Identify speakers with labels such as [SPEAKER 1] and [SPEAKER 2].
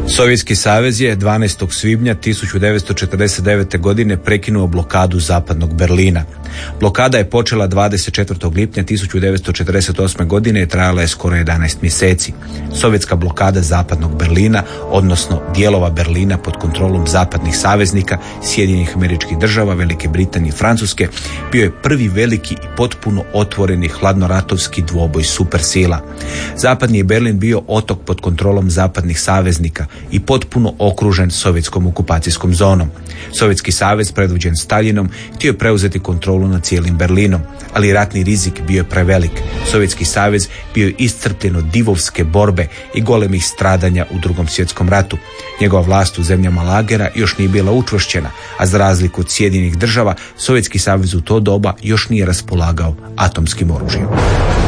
[SPEAKER 1] Sovjetski savez je 12. svibnja 1949. godine prekinuo blokadu zapadnog Berlina. Blokada je počela 24. lipnja 1948. godine i trajala je skoro 11 mjeseci. Sovjetska blokada zapadnog Berlina, odnosno dijelova Berlina pod kontrolom zapadnih saveznika, Sjedinjenih Američkih Država, Velike Britanije i Francuske, bio je prvi veliki i potpuno otvoreni hladnoratovski dvoboj supersila. Zapadni je Berlin bio otok pod kontrolom zapadnih saveznika i potpuno okružen sovjetskom okupacijskom zonom. Sovjetski savez, predvođen Staljinom, htio je preuzeti kontrolu nad cijelim Berlinom, ali ratni rizik bio je prevelik. Sovjetski savez bio je iscrpljen od divovske borbe i golemih stradanja u Drugom svjetskom ratu. Njegova vlast u zemljama lagera još nije bila učvršćena, a za razliku od Sjedinjenih Država, Sovjetski savez u to doba još nije raspolagao atomskim oružjem.